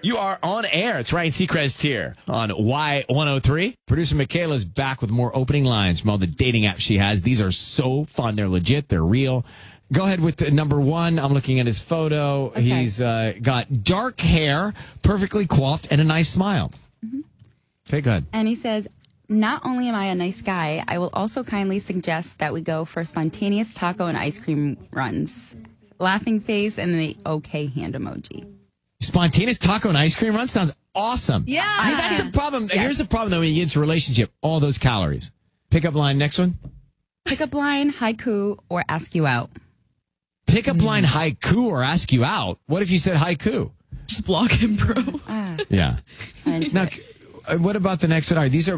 You are on air. It's Ryan Seacrest here on Y103. Producer Michaela's back with more opening lines from all the dating apps she has. These are so fun. They're legit. They're real. Go ahead with number one. I'm looking at his photo. Okay. He's got dark hair, perfectly coiffed, and a nice smile. Mm-hmm. Okay, go ahead. And he says, not only am I a nice guy, I will also kindly suggest that we go for spontaneous taco and ice cream runs. Laughing face and the okay hand emoji. Spontaneous taco and ice cream run sounds awesome. Yeah. I mean, that's the problem. Yes. Here's the problem, though, when you get into a relationship. All those calories. Pickup line, next one. Pickup line, haiku, or ask you out. Pickup line, haiku, or ask you out? What if you said haiku? Just block him, bro. Yeah. Now, what about the next one? All right, these are